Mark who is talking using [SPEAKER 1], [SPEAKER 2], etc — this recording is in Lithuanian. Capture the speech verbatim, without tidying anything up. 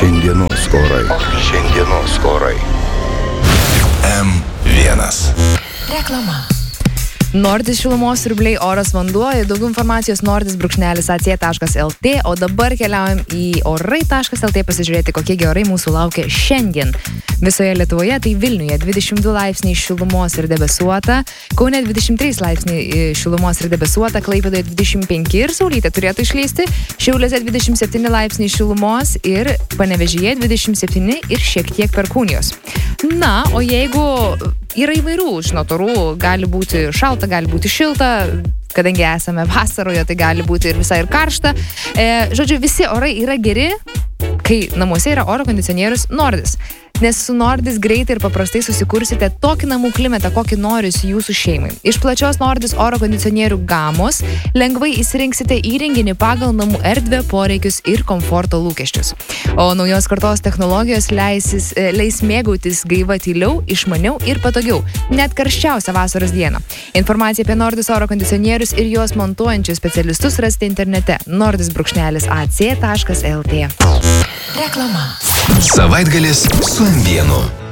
[SPEAKER 1] Šiandienos orai. Šiandienos orai.
[SPEAKER 2] M vienas.
[SPEAKER 3] Reklama.
[SPEAKER 4] Nordis šilumos siurbliai, oras, vanduo. Daugiau informacijos nordis brūkšnelis a c taškas l t, o dabar keliaujam į orai taškas l t pasižiūrėti, kokie orai mūsų laukia šiandien. Visoje Lietuvoje tai Vilniuje dvidešimt du laipsniai šilumos ir debesuota, Kaune dvidešimt trys laipsniai šilumos ir debesuota, Klaipėdoje dvidešimt penki ir saulytė turėtų išlysti, Šiauliuose dvidešimt septyni laipsniai šilumos ir Panevėžyje dvidešimt septyni ir šiek tiek Perkūnijos. Na, o jeigu yra įvairių, žinot, orų, gali būti šalta, gali būti šilta, kadangi esame vasaroje, tai gali būti ir visai ir karšta. E, žodžiu, visi orai yra geri, kai namuose yra oro kondicionierius Nordis. Nes su Nordis greitai ir paprastai susikursite tokį namų klimatą, kokį norisi jūsų šeimai. Iš plačios Nordis oro kondicionierių gamos lengvai įsirinksite įrenginį pagal namų erdvę, poreikius ir komforto lūkesčius. O naujos kartos technologijos leisis, leis mėgautis gaiva tyliau, išmaniau ir patogiau, net karščiausią vasaros dieną. Informaciją apie Nordis oro kondicionierius ir juos montuojančius specialistus rasite internete nordis brūkšnelis a c taškas l t.
[SPEAKER 3] Reklama.
[SPEAKER 2] Savaitgalis su M vienu.